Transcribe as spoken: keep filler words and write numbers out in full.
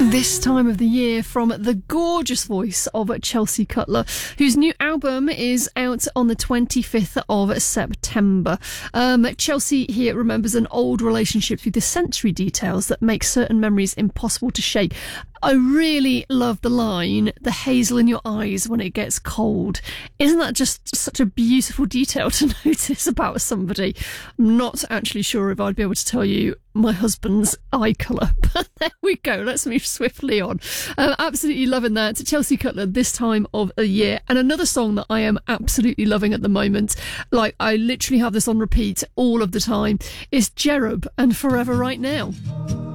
This time of the year from the gorgeous voice of Chelsea Cutler, whose new album is out on the twenty-fifth of September. Um, Chelsea here remembers an old relationship through the sensory details that make certain memories impossible to shake. I really love the line, the hazel in your eyes when it gets cold. Isn't that just such a beautiful detail to notice about somebody? I'm not actually sure if I'd be able to tell you my husband's eye colour, but there we go. Let's move swiftly on. I'm absolutely loving that. Chelsea Cutler this time of the year. And another song that I am absolutely loving at the moment, like I literally have this on repeat all of the time, is Cherub and Forever Right Now.